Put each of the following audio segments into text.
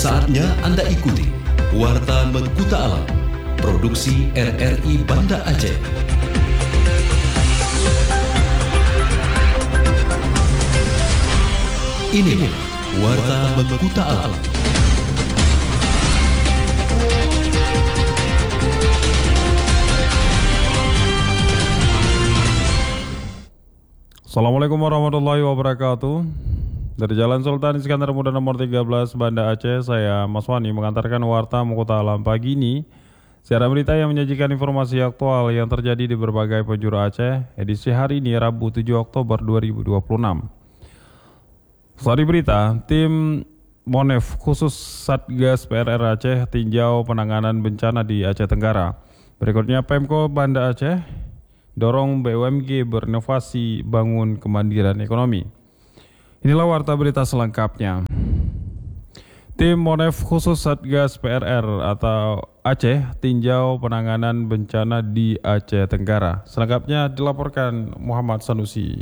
Saatnya Anda ikuti Warta Mekuta Alam, produksi RRI Banda Aceh. Ini Warta Mekuta Alam. Assalamualaikum warahmatullahi wabarakatuh. Dari Jalan Sultan Iskandar Muda nomor 13 Banda Aceh, saya Mas Wani mengantarkan Warta Mekuta Alam pagi ini. Siaran berita yang menyajikan informasi aktual yang terjadi di berbagai penjuru Aceh, edisi hari ini Rabu 7 Oktober 2026. Sari berita, tim Monef khusus Satgas PRR Aceh tinjau penanganan bencana di Aceh Tenggara. Berikutnya Pemko Banda Aceh dorong BUMG berinovasi bangun kemandirian ekonomi. Inilah warta berita selengkapnya. Tim Monef khusus Satgas PRR atau Aceh tinjau penanganan bencana di Aceh Tenggara. Selengkapnya dilaporkan Muhammad Sanusi.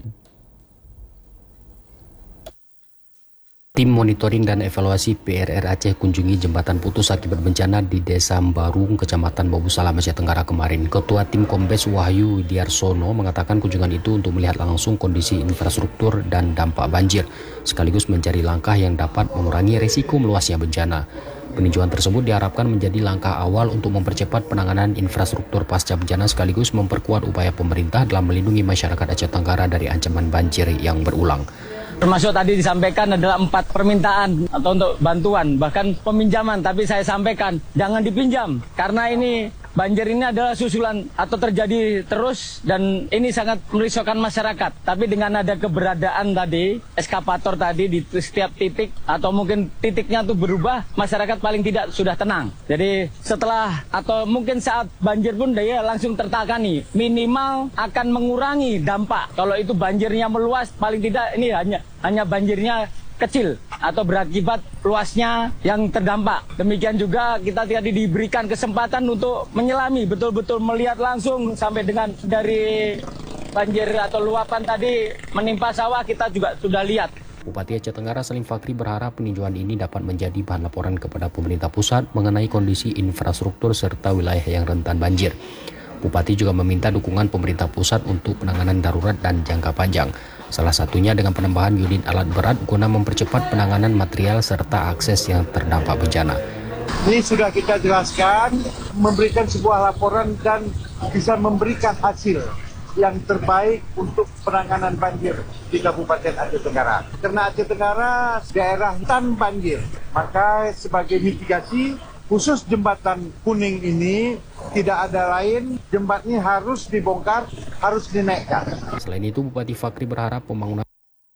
Tim monitoring dan evaluasi PRR Aceh kunjungi jembatan putus akibat bencana di Desa Mbarung, Kecamatan Bobu Salam, Aceh Tenggara kemarin. Ketua Tim Kombes Wahyu Widiarsono mengatakan kunjungan itu untuk melihat langsung kondisi infrastruktur dan dampak banjir, sekaligus mencari langkah yang dapat mengurangi risiko meluasnya bencana. Peninjauan tersebut diharapkan menjadi langkah awal untuk mempercepat penanganan infrastruktur pasca bencana sekaligus memperkuat upaya pemerintah dalam melindungi masyarakat Aceh Tenggara dari ancaman banjir yang berulang. Termasuk tadi disampaikan adalah 4 permintaan atau untuk bantuan, bahkan peminjaman. Tapi saya sampaikan jangan dipinjam karena ini banjir ini adalah susulan atau terjadi terus dan ini sangat merisaukan masyarakat. Tapi dengan ada keberadaan tadi, eskapator tadi di setiap titik atau mungkin titiknya itu berubah, masyarakat paling tidak sudah tenang. Jadi setelah atau mungkin saat banjir pun dia langsung tertangani, minimal akan mengurangi dampak. Kalau itu banjirnya meluas, paling tidak ini hanya banjirnya kecil atau berakibat luasnya yang terdampak. Demikian juga kita tadi diberikan kesempatan untuk menyelami, betul-betul melihat langsung sampai dengan dari banjir atau luapan tadi menimpa sawah kita juga sudah lihat. Bupati Aceh Tenggara Salim Fakri berharap peninjauan ini dapat menjadi bahan laporan kepada pemerintah pusat mengenai kondisi infrastruktur serta wilayah yang rentan banjir. Bupati juga meminta dukungan pemerintah pusat untuk penanganan darurat dan jangka panjang. Salah satunya dengan penambahan unit alat berat guna mempercepat penanganan material serta akses yang terdampak bencana. Ini sudah kita jelaskan, memberikan sebuah laporan dan bisa memberikan hasil yang terbaik untuk penanganan banjir di Kabupaten Aceh Tenggara. Karena Aceh Tenggara daerah rentan banjir, maka sebagai mitigasi khusus jembatan kuning ini tidak ada lain, jembatan ini harus dibongkar, harus dinaikkan. Selain itu, Bupati Fakri berharap pembangunan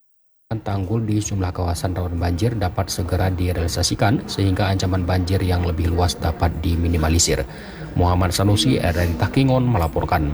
tanggul di sejumlah kawasan rawan banjir dapat segera direalisasikan sehingga ancaman banjir yang lebih luas dapat diminimalisir. Muhammad Sanusi, RRI Takingon melaporkan.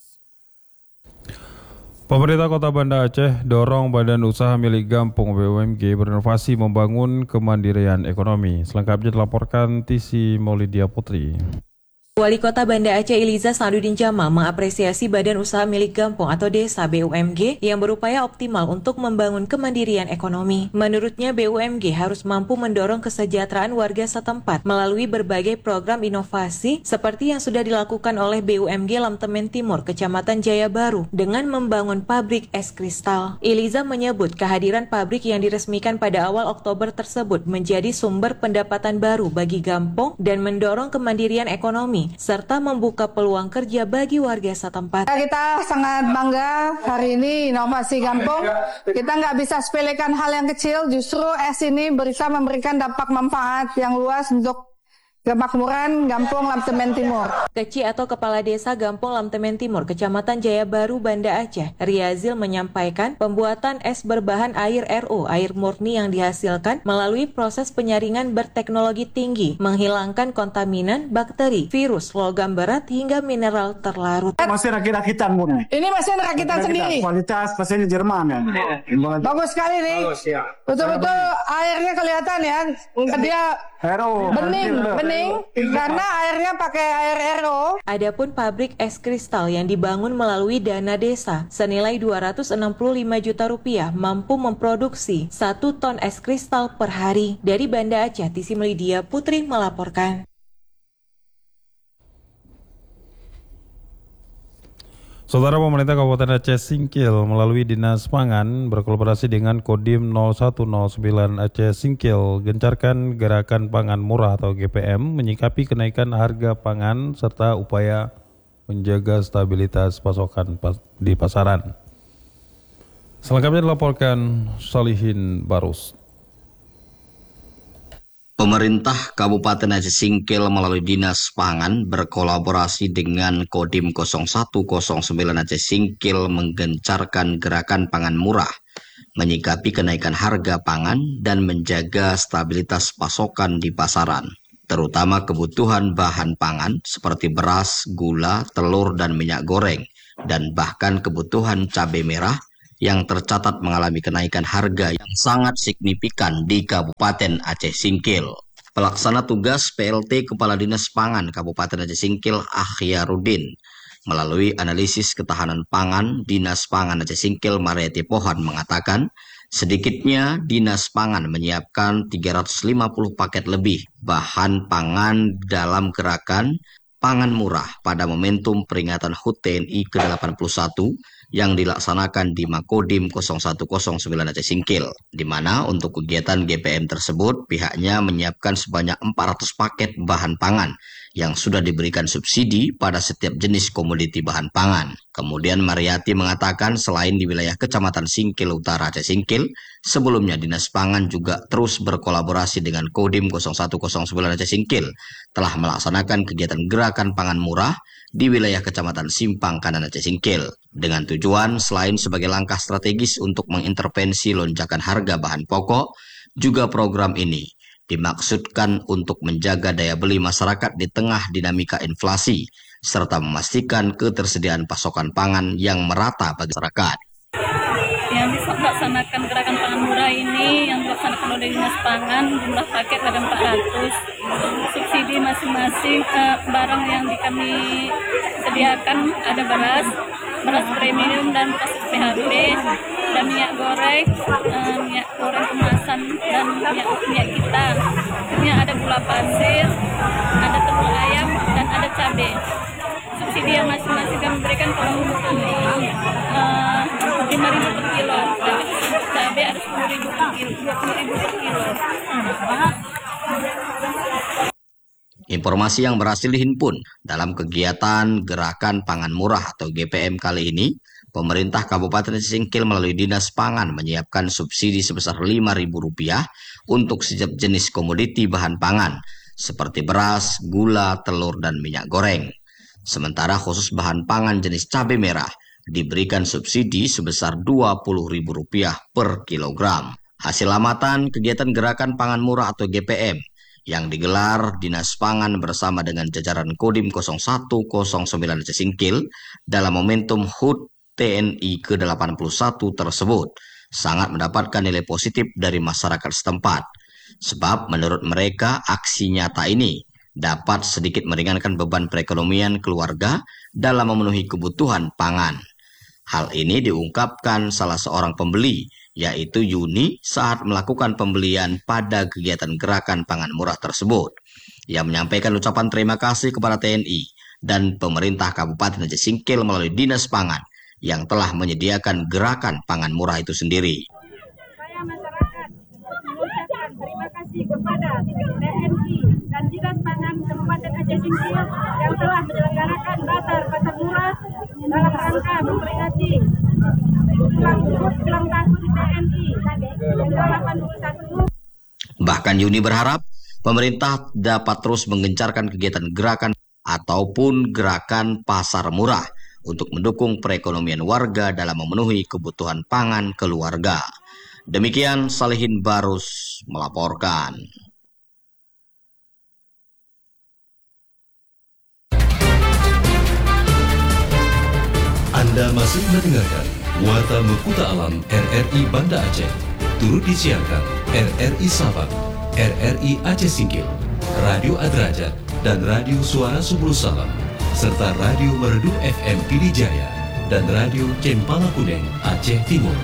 Pemerintah Kota Banda Aceh dorong badan usaha milik Gampong BUMG berinovasi membangun kemandirian ekonomi. Selengkapnya dilaporkan Tisi Maulidia Putri. Wali Kota Banda Aceh Iliza Sadudin Jamal mengapresiasi badan usaha milik Gampong atau desa BUMG yang berupaya optimal untuk membangun kemandirian ekonomi. Menurutnya BUMG harus mampu mendorong kesejahteraan warga setempat melalui berbagai program inovasi seperti yang sudah dilakukan oleh BUMG Lamtemen Timur, Kecamatan Jaya Baru dengan membangun pabrik es kristal. Iliza menyebut kehadiran pabrik yang diresmikan pada awal Oktober tersebut menjadi sumber pendapatan baru bagi Gampong dan mendorong kemandirian ekonomi serta membuka peluang kerja bagi warga setempat. Kita sangat bangga hari ini inovasi Gampong. Kita nggak bisa sepelekan hal yang kecil, justru es ini bisa memberikan dampak manfaat yang luas untuk kemakmuran Gampong Lamtemen Timur. Keci atau Kepala Desa Gampong Lamtemen Timur, Kecamatan Jaya Baru, Banda Aceh, Riazil menyampaikan pembuatan es berbahan air RO, air murni yang dihasilkan melalui proses penyaringan berteknologi tinggi, menghilangkan kontaminan, bakteri, virus, logam berat hingga mineral terlarut. Masih rakit-rakitan murni. Ini mesin rakitan sendiri. Kualitas mesinnya Jerman ya. Bagus sekali nih. Betul-betul airnya kelihatan ya. Dia Bening karena airnya pakai air RO. Adapun pabrik es kristal yang dibangun melalui dana desa senilai 265 juta rupiah mampu memproduksi 1 ton es kristal per hari. Dari Banda Aceh, Tisi Melidia Putri melaporkan. Saudara, pemerintah Kabupaten Aceh Singkil melalui Dinas Pangan berkolaborasi dengan Kodim 0109 Aceh Singkil gencarkan gerakan pangan murah atau GPM menyikapi kenaikan harga pangan serta upaya menjaga stabilitas pasokan di pasaran. Selengkapnya dilaporkan Salihin Barus. Pemerintah Kabupaten Aceh Singkil melalui Dinas Pangan berkolaborasi dengan Kodim 0109 Aceh Singkil menggencarkan gerakan pangan murah, menyikapi kenaikan harga pangan dan menjaga stabilitas pasokan di pasaran, terutama kebutuhan bahan pangan seperti beras, gula, telur, dan minyak goreng, dan bahkan kebutuhan cabai merah yang tercatat mengalami kenaikan harga yang sangat signifikan di Kabupaten Aceh Singkil. Pelaksana tugas PLT Kepala Dinas Pangan Kabupaten Aceh Singkil Akhyarudin melalui analisis ketahanan pangan Dinas Pangan Aceh Singkil Mariati Pohan mengatakan sedikitnya Dinas Pangan menyiapkan 350 paket lebih bahan pangan dalam gerakan pangan murah pada momentum peringatan HUT TNI ke-81 yang dilaksanakan di Makodim 0109 Aceh Singkil, di mana untuk kegiatan GPM tersebut pihaknya menyiapkan sebanyak 400 paket bahan pangan yang sudah diberikan subsidi pada setiap jenis komoditi bahan pangan. Kemudian Mariati mengatakan selain di wilayah Kecamatan Singkil Utara Aceh Singkil, sebelumnya Dinas Pangan juga terus berkolaborasi dengan Kodim 0109 Aceh Singkil telah melaksanakan kegiatan gerakan pangan murah di wilayah Kecamatan Simpang Kanan Aceh Singkil dengan tujuan selain sebagai langkah strategis untuk mengintervensi lonjakan harga bahan pokok, juga program ini dimaksudkan untuk menjaga daya beli masyarakat di tengah dinamika inflasi serta memastikan ketersediaan pasokan pangan yang merata bagi masyarakat. Yang dilaksanakan gerakan pangan murah ini yang dilaksanakan oleh Dinas Pangan, jumlah paket ada 400. Subsidi masing-masing barang yang kami sediakan ada beras premium dan beras PHP, dan minyak goreng kemasan dan minyak kita. Ini ada gula pasir, ada telur ayam dan ada cabai. Subsidi yang masing-masing kami berikan kalau untuk 5.000 per kilo, cabai ada 10.000 per kilo, 20.000 per kilo. Informasi yang berhasil dihimpun dalam kegiatan Gerakan Pangan Murah atau GPM kali ini, pemerintah Kabupaten Singkil melalui Dinas Pangan menyiapkan subsidi sebesar Rp5.000 untuk setiap jenis komoditi bahan pangan seperti beras, gula, telur, dan minyak goreng. Sementara khusus bahan pangan jenis cabai merah diberikan subsidi sebesar Rp20.000 per kilogram. Hasil amatan kegiatan Gerakan Pangan Murah atau GPM yang digelar Dinas Pangan bersama dengan jajaran Kodim 0109 Aceh Singkil dalam momentum HUT TNI ke-81 tersebut sangat mendapatkan nilai positif dari masyarakat setempat. Sebab menurut mereka aksi nyata ini dapat sedikit meringankan beban perekonomian keluarga dalam memenuhi kebutuhan pangan. Hal ini diungkapkan salah seorang pembeli, yaitu Yuni, saat melakukan pembelian pada kegiatan Gerakan Pangan Murah tersebut. Ia menyampaikan ucapan terima kasih kepada TNI dan pemerintah Kabupaten Aceh Singkil melalui Dinas Pangan yang telah menyediakan Gerakan Pangan Murah itu sendiri. Saya masyarakat mengucapkan terima kasih kepada TNI dan Dinas Pangan Kabupaten Aceh Singkil yang telah menyelenggarakan Bazar Pasar Murah dalam rangka memperingati ulang tahun TNI ke-81. Bahkan Yuni berharap pemerintah dapat terus menggencarkan kegiatan gerakan ataupun gerakan pasar murah untuk mendukung perekonomian warga dalam memenuhi kebutuhan pangan keluarga. Demikian Salihin Barus melaporkan. Anda masih mendengarkan Warta Mekuta Alam RRI Banda Aceh. Turut disiarkan RRI Sabang, RRI Aceh Singkil, Radio Adrajat, dan Radio Suara Subul Salam, serta Radio Merdu FM Pidijaya dan Radio Cempala Kuneng Aceh Timur.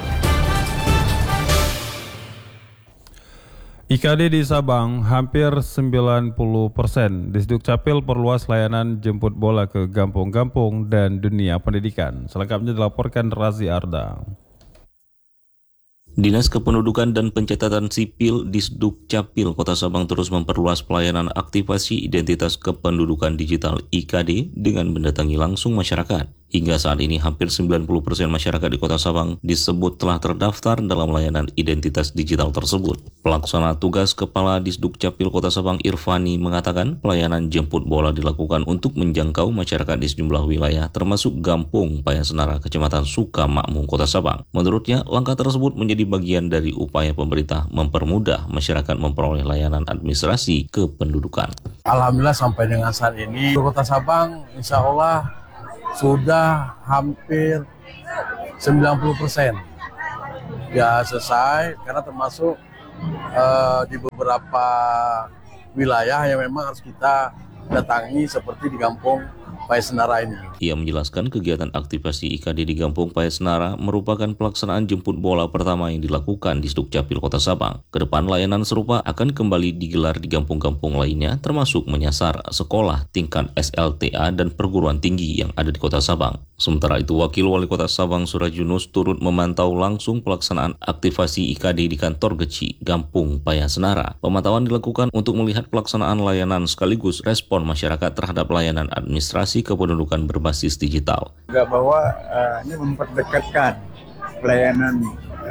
IKD di Sabang hampir 90%. Disduk Capil perluas layanan jemput bola ke kampung-kampung dan dunia pendidikan. Selengkapnya dilaporkan Razi Arda. Dinas Kependudukan dan Pencatatan Sipil Disduk Capil Kota Sabang terus memperluas pelayanan aktivasi identitas kependudukan digital IKD dengan mendatangi langsung masyarakat. Hingga saat ini hampir 90% masyarakat di Kota Sabang disebut telah terdaftar dalam layanan identitas digital tersebut. Pelaksana tugas Kepala Disduk Capil Kota Sabang Irfani mengatakan pelayanan jemput bola dilakukan untuk menjangkau masyarakat di sejumlah wilayah termasuk Gampung Payasenara, Kecamatan Sukamakmur, Kota Sabang. Menurutnya, langkah tersebut menjadi bagian dari upaya pemerintah mempermudah masyarakat memperoleh layanan administrasi kependudukan. Alhamdulillah sampai dengan saat ini Kota Sabang insya Allah sudah hampir 90% ya selesai, karena termasuk di beberapa wilayah yang memang harus kita datangi seperti di Kampung Payasenara ini. Ia menjelaskan kegiatan aktivasi IKD di Kampung Payasenara merupakan pelaksanaan jemput bola pertama yang dilakukan di Disduk Capil Kota Sabang. Kedepan layanan serupa akan kembali digelar di kampung-kampung lainnya, termasuk menyasar sekolah tingkat SLTA dan perguruan tinggi yang ada di Kota Sabang. Sementara itu, Wakil Wali Kota Sabang Suraj Yunus turut memantau langsung pelaksanaan aktivasi IKD di kantor Geci, Kampung Payasenara. Pemantauan dilakukan untuk melihat pelaksanaan layanan sekaligus respon masyarakat terhadap layanan administrasi kependudukan berbasis digital. Juga bahwa ini memperdekatkan pelayanan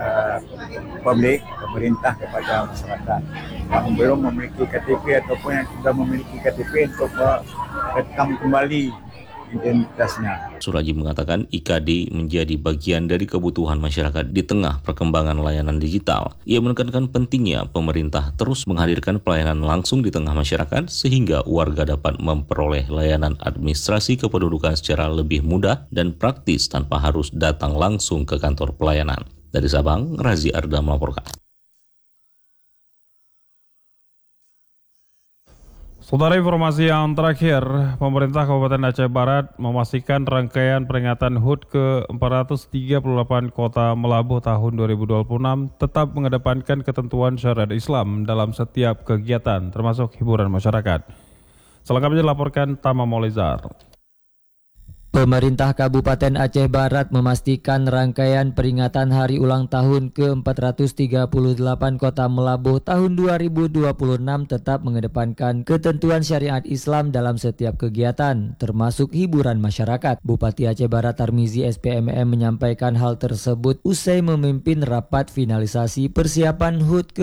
publik, pemerintah kepada masyarakat yang belum memiliki KTP ataupun yang sudah memiliki KTP untuk merekam kembali identitasnya. Suraji mengatakan IKD menjadi bagian dari kebutuhan masyarakat di tengah perkembangan layanan digital. Ia menekankan pentingnya pemerintah terus menghadirkan pelayanan langsung di tengah masyarakat sehingga warga dapat memperoleh layanan administrasi kependudukan secara lebih mudah dan praktis tanpa harus datang langsung ke kantor pelayanan. Dari Sabang, Razi Arda melaporkan. Saudara, informasi yang terakhir, pemerintah Kabupaten Aceh Barat memastikan rangkaian peringatan HUT ke-438 Kota Melabuh tahun 2026 tetap mengedepankan ketentuan syariat Islam dalam setiap kegiatan, termasuk hiburan masyarakat. Selengkapnya dilaporkan Tama Maulizar. Pemerintah Kabupaten Aceh Barat memastikan rangkaian peringatan hari ulang tahun ke-438 Kota Melabuh tahun 2026 tetap mengedepankan ketentuan syariat Islam dalam setiap kegiatan, termasuk hiburan masyarakat. Bupati Aceh Barat Tarmizi SPMM menyampaikan hal tersebut usai memimpin rapat finalisasi persiapan HUT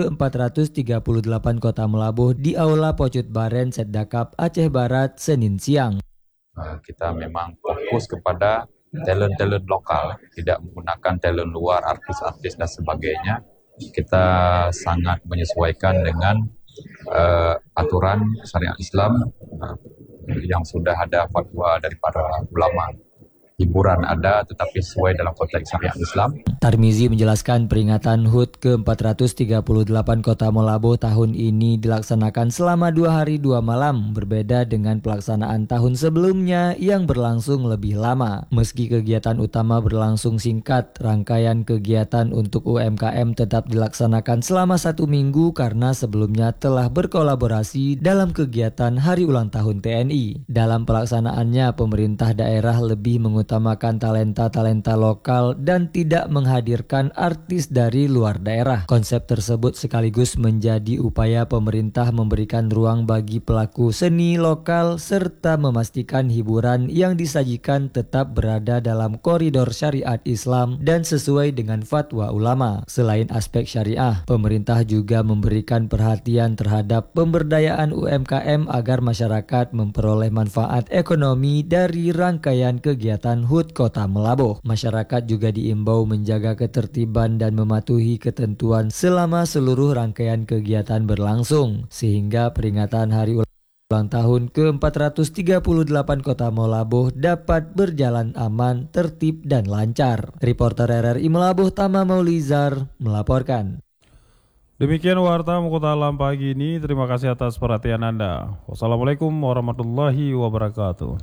ke-438 Kota Melabuh di Aula Pocut Baren Setdakap Aceh Barat Senin siang. Kita memang fokus kepada talent-talent lokal, tidak menggunakan talent luar, artis-artis dan sebagainya. Kita sangat menyesuaikan dengan aturan syariat Islam yang sudah ada fatwa dari para ulama. Hiburan ada tetapi sesuai dalam konteks syariat Islam. Tarmizi menjelaskan peringatan HUT ke-438 Kota Melabuh tahun ini dilaksanakan selama 2 hari 2 malam, berbeda dengan pelaksanaan tahun sebelumnya yang berlangsung lebih lama. Meski kegiatan utama berlangsung singkat, rangkaian kegiatan untuk UMKM tetap dilaksanakan selama 1 minggu karena sebelumnya telah berkolaborasi dalam kegiatan Hari Ulang Tahun TNI. Dalam pelaksanaannya, pemerintah daerah lebih mengutamakan talenta-talenta lokal dan tidak menghadirkan artis dari luar daerah. Konsep tersebut sekaligus menjadi upaya pemerintah memberikan ruang bagi pelaku seni lokal serta memastikan hiburan yang disajikan tetap berada dalam koridor syariat Islam dan sesuai dengan fatwa ulama. Selain aspek syariah, pemerintah juga memberikan perhatian terhadap pemberdayaan UMKM agar masyarakat memperoleh manfaat ekonomi dari rangkaian kegiatan HUT Kota Melabuh. Masyarakat juga diimbau menjaga ketertiban dan mematuhi ketentuan selama seluruh rangkaian kegiatan berlangsung, sehingga peringatan Hari Ulang Tahun ke-438 Kota Melabuh dapat berjalan aman, tertib, dan lancar. Reporter RRI Melabuh Tama Maulizar melaporkan. Demikian Warta Mukhtar Alam pagi ini. Terima kasih atas perhatian Anda. Wassalamualaikum warahmatullahi wabarakatuh.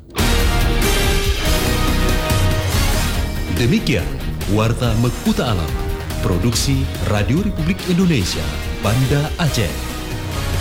Demikian Warta Mukhtar Alam, produksi Radio Republik Indonesia, Banda Aceh.